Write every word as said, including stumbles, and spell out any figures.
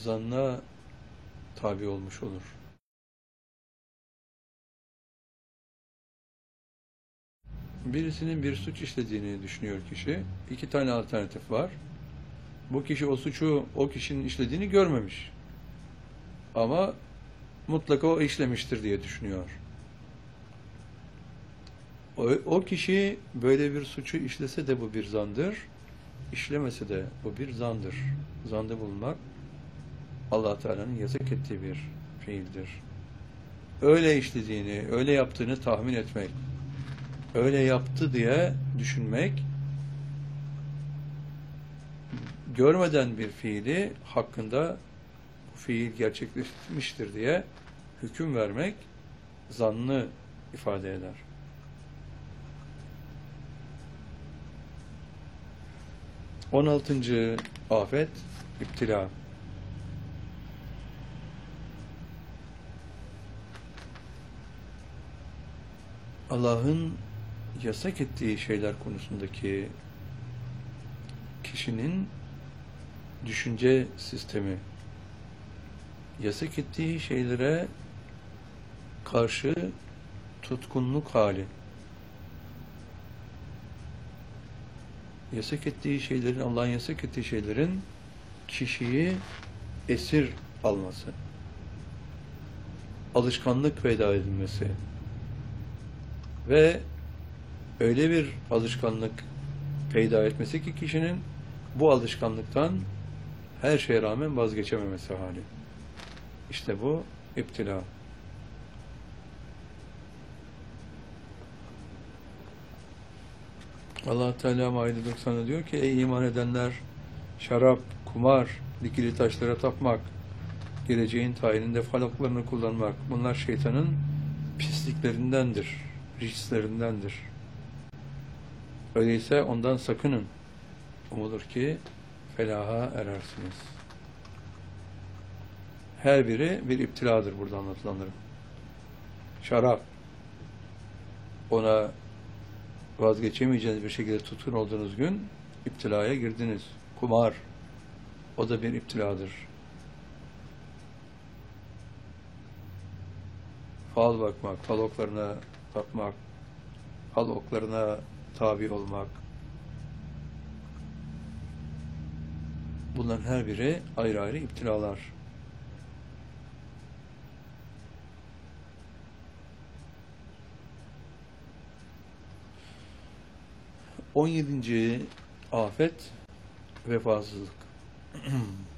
zanna tabi olmuş olur. Birisinin bir suç işlediğini düşünüyor kişi. İki tane alternatif var. Bu kişi o suçu o kişinin işlediğini görmemiş. Ama mutlaka o işlemiştir diye düşünüyor. O, o kişi böyle bir suçu işlese de bu bir zandır, işlemese de bu bir zandır. Zanda bulunmak Allah Teala'nın yasak ettiği bir fiildir. Öyle işlediğini, öyle yaptığını tahmin etmek, öyle yaptı diye düşünmek, görmeden bir fiili hakkında bu fiil gerçekleşmiştir diye hüküm vermek zannı ifade eder. on altıncı afet iptila. Allah'ın yasak ettiği şeyler konusundaki kişinin düşünce sistemi, yasak ettiği şeylere karşı tutkunluk hali, yasak ettiği şeylerin, Allah'ın yasak ettiği şeylerin kişiyi esir alması, alışkanlık peyda edilmesi ve öyle bir alışkanlık peyda etmesi ki kişinin bu alışkanlıktan her şeye rağmen vazgeçememesi hali. İşte bu iptila. Allah Teala Maide doksan'da diyor ki: ey iman edenler, şarap, kumar, dikili taşlara tapmak, geleceğin tayininde falaklarını kullanmak, bunlar şeytanın pisliklerindendir, riçlerindendir. Öyleyse ondan sakının. Umulur ki felaha erersiniz. Her biri bir iptiladır burada anlatılanların. Şarap, ona vazgeçemeyeceğiniz bir şekilde tutkun olduğunuz gün iptilaya girdiniz. Kumar, o da bir iptiladır. Fal bakmak, fal oklarına tapmak, fal oklarına tabi olmak, bunların her biri ayrı ayrı iptilalar. on yedinci afet vefasızlık.